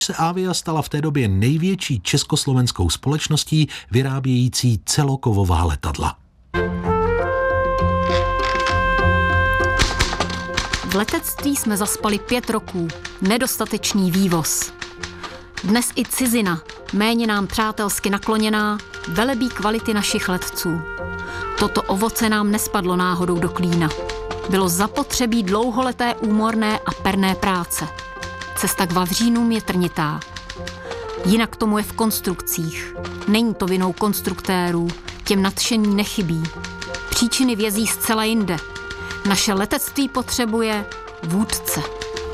se Avia stala v té době největší československou společností vyrábějící celokovová letadla. V letectví jsme zaspali 5 roků. Nedostatečný vývoz. Dnes i cizina, méně nám přátelsky nakloněná, velebí kvality našich letců. Toto ovoce nám nespadlo náhodou do klína. Bylo zapotřebí dlouholeté úmorné a perné práce. Cesta k vavřínům je trnitá. Jinak tomu je v konstrukcích. Není to vinou konstruktérů, těm nadšení nechybí. Příčiny vězí zcela jinde. Naše letectví potřebuje vůdce.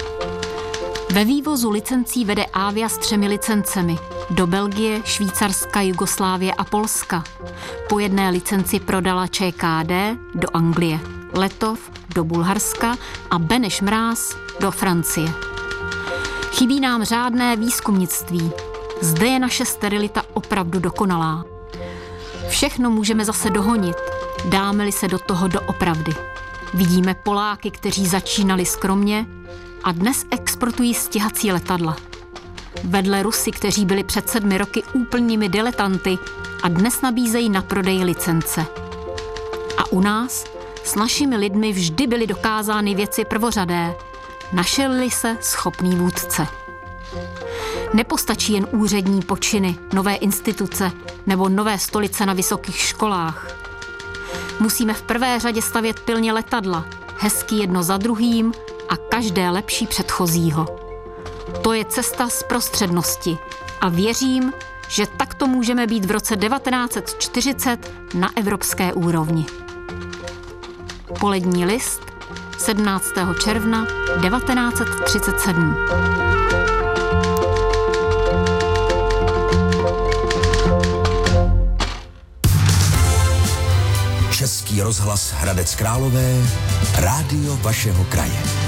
Ve vývozu licencí vede Avia s 3 licencemi. Do Belgie, Švýcarska, Jugoslávie a Polska. Po 1 licenci prodala ČKD do Anglie, Letov do Bulharska a Beneš Mráz do Francie. Chybí nám řádné výzkumnictví. Zde je naše sterilita opravdu dokonalá. Všechno můžeme zase dohonit, dáme-li se do toho doopravdy. Vidíme Poláky, kteří začínali skromně a dnes exportují stíhací letadla. Vedle Rusy, kteří byli před 7 roky úplnými diletanty a dnes nabízejí na prodej licence. A u nás s našimi lidmi vždy byly dokázány věci prvořadé. Našel-li se schopný vůdce. Nepostačí jen úřední počiny, nové instituce nebo nové stolice na vysokých školách. Musíme v prvé řadě stavět pilně letadla, hezky jedno za druhým a každé lepší předchozího. To je cesta z prostřednosti a věřím, že takto můžeme být v roce 1940 na evropské úrovni. Polední list 17. června 1937. Český rozhlas Hradec Králové, rádio vašeho kraje.